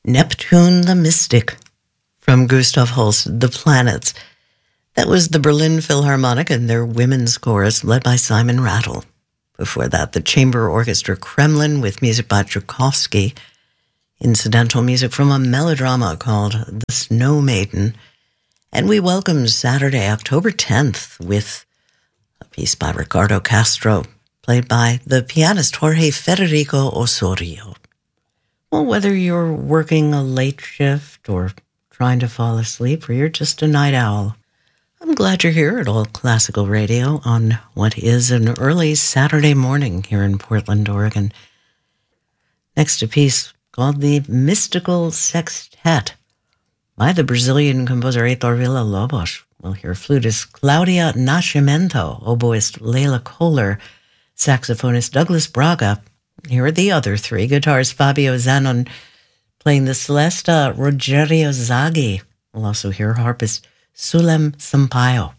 Neptune the Mystic from Gustav Holst, The Planets. That was the Berlin Philharmonic and their women's chorus led by Simon Rattle. Before that, the Chamber Orchestra Kremlin with music by Tchaikovsky. Incidental music from a melodrama called The Snow Maiden. And we welcome Saturday, October 10th with a piece by Ricardo Castro, played by the pianist Jorge Federico Osorio. Well, whether you're working a late shift or trying to fall asleep or you're just a night owl, I'm glad you're here at All Classical Radio on what is an early Saturday morning here in Portland, Oregon. Next, a piece called the Mystical Sextet by the Brazilian composer Heitor Villa-Lobos. We'll hear flutist Claudia Nascimento, oboist Leila Kohler, saxophonist Douglas Braga. Here are the other three. Guitars Fabio Zanon playing the Celesta, Rogerio Zaghi. We'll also hear harpist Sulem Sampaio.